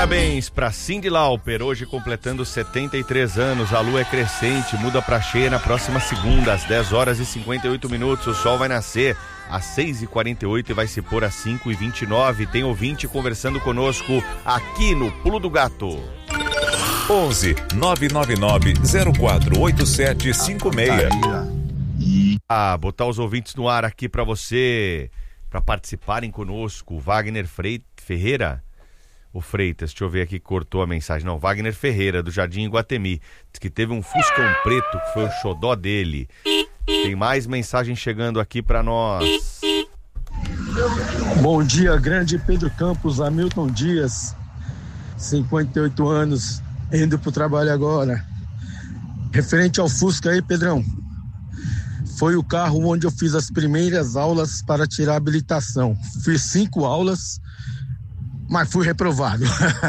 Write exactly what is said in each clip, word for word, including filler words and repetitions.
Parabéns para Cyndi Lauper, hoje completando setenta e três anos. A lua é crescente, muda para cheia na próxima segunda, às dez horas e cinquenta e oito minutos. O sol vai nascer às seis e quarenta e oito e vai se pôr às cinco e vinte e nove. Tem ouvinte conversando conosco aqui no Pulo do Gato. onze nove nove nove zero quatro oito sete cinco seis. Ah, botar os ouvintes no ar aqui para você, para participarem conosco. Wagner Frei... Ferreira? O Freitas, deixa eu ver aqui, cortou a mensagem. Não, Wagner Ferreira, do Jardim Iguatemi. Diz que teve um Fuscão preto, que foi o xodó dele. Tem mais mensagem chegando aqui pra nós. Bom dia, grande Pedro Campos, Hamilton Dias, cinquenta e oito anos, indo pro trabalho agora. Referente ao Fusca aí, Pedrão, foi o carro onde eu fiz as primeiras aulas para tirar a habilitação. Fiz cinco aulas, mas fui reprovado.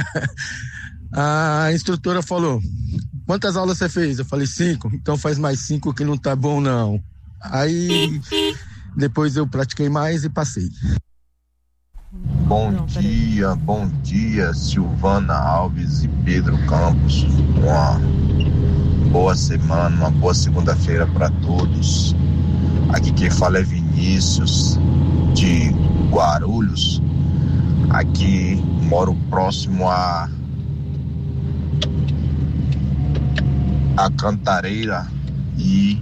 A instrutora falou: quantas aulas você fez? Eu falei: cinco. Então faz mais cinco que não tá bom não. Aí depois eu pratiquei mais e passei. Bom não, dia, bom dia, Silvana Alves e Pedro Campos. Uma boa semana, uma boa segunda-feira para todos. Aqui quem fala é Vinícius, de Guarulhos. Aqui moro próximo a a Cantareira e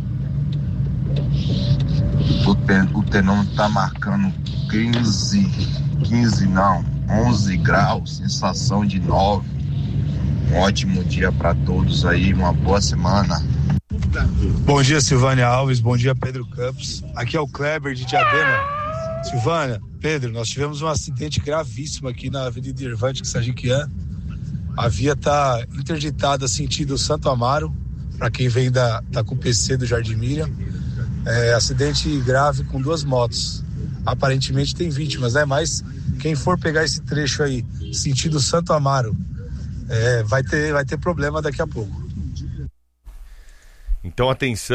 o, ten, o termômetro tá marcando quinze, quinze não, onze graus, sensação de nove. Um ótimo dia para todos aí, uma boa semana. Bom dia, Silvânia Alves, bom dia, Pedro Campos. Aqui é o Kleber de Diadema. Silvânia, Pedro, nós tivemos um acidente gravíssimo aqui na Avenida Irvante Sajiquian. A via está interditada sentido Santo Amaro, para quem vem da, da C U P C do Jardim Miriam. É, acidente grave com duas motos. Aparentemente tem vítimas, né? Mas quem for pegar esse trecho aí, sentido Santo Amaro, é, vai ter, vai ter problema daqui a pouco. Então, atenção.